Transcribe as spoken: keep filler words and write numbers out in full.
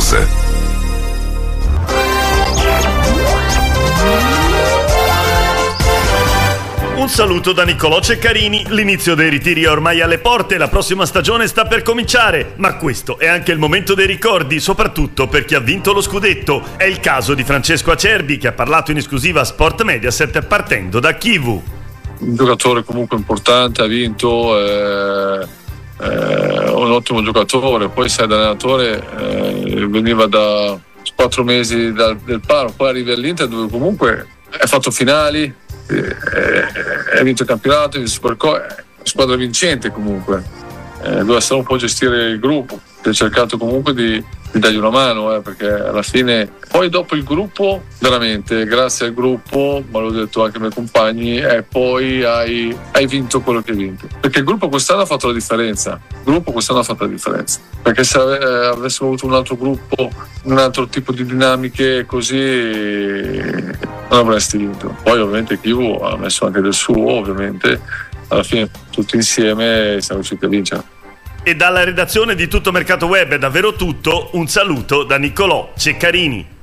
News. Un saluto da Niccolò Ceccarini. L'inizio dei ritiri è ormai alle porte, la prossima stagione sta per cominciare, ma questo è anche il momento dei ricordi, soprattutto per chi ha vinto lo scudetto. È il caso di Francesco Acerbi, che ha parlato in esclusiva a Sport Mediaset partendo da Chivu. Un giocatore comunque importante, ha vinto, è, è un ottimo giocatore, poi sai, da allenatore eh, veniva da quattro mesi dal, del Parma, poi arriva all'Inter dove comunque ha fatto finali, ha vinto il campionato, il Supercoppa, è una squadra vincente comunque, eh, doveva stare un po' a gestire il gruppo, ha cercato comunque di, di dargli una mano, eh, perché alla fine poi dopo il gruppo, veramente grazie al gruppo, ma l'ho detto anche ai miei compagni, e eh, poi hai, hai vinto quello che hai vinto, perché il gruppo quest'anno ha fatto la differenza, il gruppo quest'anno ha fatto la differenza, perché se ave, eh, avessimo avuto un altro gruppo, un altro tipo di dinamiche così, non avresti vinto. Poi ovviamente Chivu ha messo anche del suo, ovviamente alla fine tutti insieme siamo riusciti a vincere. E dalla redazione di Tutto Mercato Web è davvero tutto, un saluto da Niccolò Ceccarini.